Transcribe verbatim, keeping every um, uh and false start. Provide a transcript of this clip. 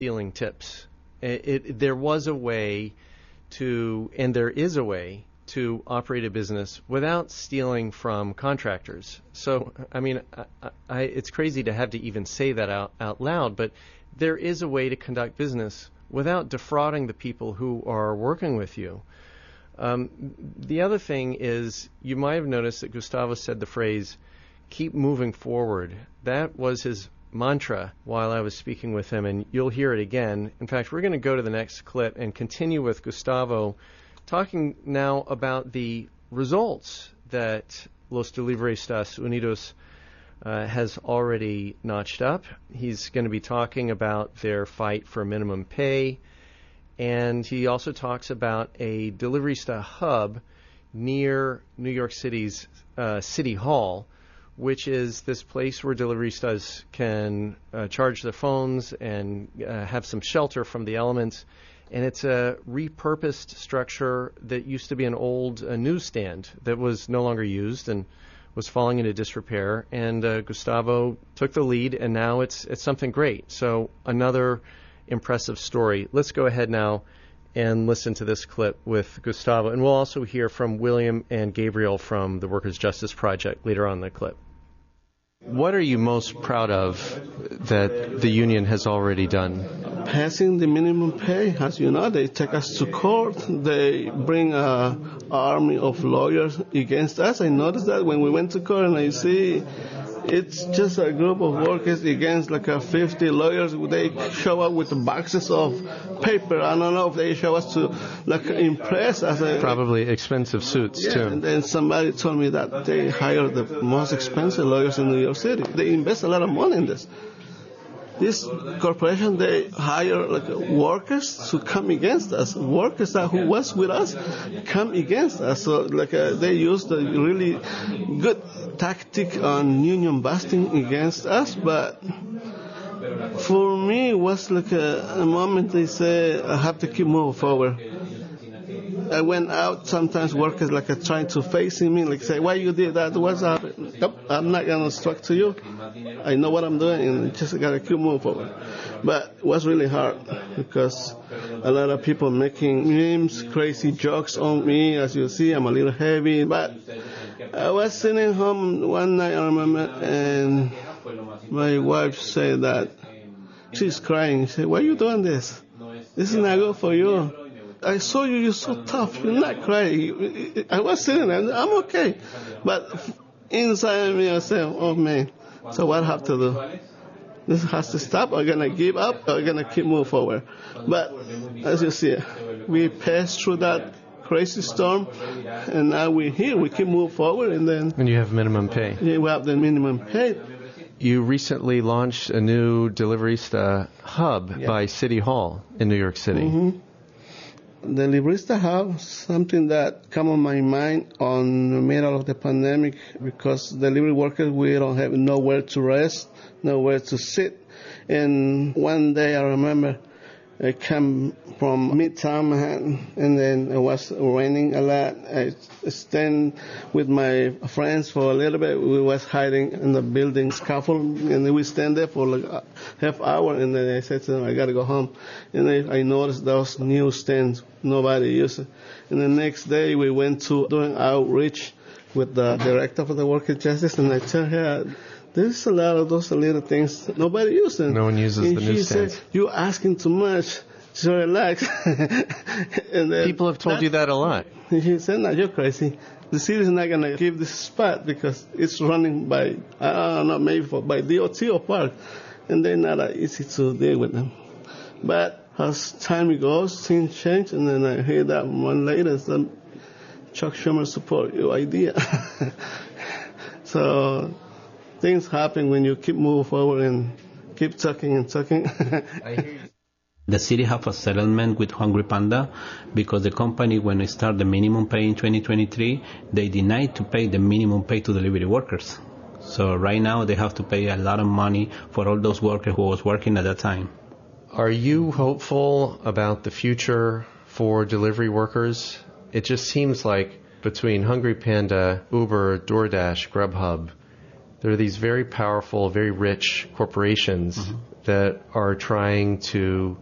stealing tips. It, it, there was a way to, and there is a way to operate a business without stealing from contractors. So, I mean, I, I, it's crazy to have to even say that out, out loud, but there is a way to conduct business without defrauding the people who are working with you. Um, the other thing is, you might have noticed that Gustavo said the phrase, keep moving forward. That was his mantra while I was speaking with him, and you'll hear it again. In fact, we're going to go to the next clip and continue with Gustavo talking now about the results that Los Deliveristas Unidos uh, has already notched up. He's going to be talking about their fight for minimum pay, and he also talks about a Deliverista hub near New York City's uh, City Hall, which is this place where Deliveristas can uh, charge their phones and uh, have some shelter from the elements. And it's a repurposed structure that used to be an old uh, newsstand that was no longer used and was falling into disrepair. And uh, Gustavo took the lead, and now it's it's something great. So another impressive story. Let's go ahead now and listen to this clip with Gustavo. And we'll also hear from William and Gabriel from the Workers' Justice Project later on in the clip. What are you most proud of that the union has already done? Passing the minimum pay. As you know, they take us to court. They bring an army of lawyers against us. I noticed that when we went to court, and I see it's just a group of workers against like a fifty lawyers. They show up with boxes of paper. I don't know if they show us to like impress us. Probably expensive suits yeah, too. And then somebody told me that they hire the most expensive lawyers in New York City. They invest a lot of money in this. This corporation, they hire like workers to come against us. Workers that who was with us come against us. So like uh, they use the really good tactic on union busting against us. But for me, it was like a, a moment they say I have to keep moving forward. I went out, sometimes workers like are trying to face me, like say, why you did that, what's happened? Nope, I'm not going to talk to you. I know what I'm doing, and just got to keep moving forward. But it was really hard because a lot of people making memes, crazy jokes on me. As you see, I'm a little heavy. But I was sitting home one night, I remember, and my wife said that she's crying. She said, why are you doing this? This is not good for you. I saw you, you're so tough, you're not crying. I was sitting there, I'm okay. But inside me, I said, oh man, so what I have to do? This has to stop, I'm going to give up, I'm going to keep moving forward. But as you see, we passed through that crazy storm, and now we're here, we keep moving forward, and then... And you have minimum pay. Yeah, we have the minimum pay. You recently launched a new Deliverista hub yeah. by City Hall in New York City. Mm-hmm. The Deliverista have something that come on my mind on the middle of the pandemic, because delivery workers, we don't have nowhere to rest, nowhere to sit. And one day I remember I came from Midtown Manhattan, and then it was raining a lot. I stand with my friends for a little bit. We was hiding in the building scaffold, and then we stand there for like a half hour, and then I said to them, I got to go home. And then I noticed those new stands, nobody used it. And the next day we went to doing outreach with the director of the Workers' Justice, and I tell her, there's a lot of those little things nobody uses. No one uses and the she newsstands. Said, you're asking too much. So relax. And then people have told you that a lot. She said, no, you're crazy. The city is not going to give this spot because it's running by, I don't know, maybe for, by D O T or park. And they're not that easy to deal with them. But as time goes, things change. And then I hear that one later, some Chuck Schumer support your idea. So things happen when you keep moving forward and keep talking and talking. I hear you. The city have a settlement with Hungry Panda because the company, when they start the minimum pay in twenty twenty-three, they denied to pay the minimum pay to delivery workers. So right now they have to pay a lot of money for all those workers who was working at that time. Are you hopeful about the future for delivery workers? It just seems like between Hungry Panda, Uber, DoorDash, Grubhub, there are these very powerful, very rich corporations mm-hmm. that are trying to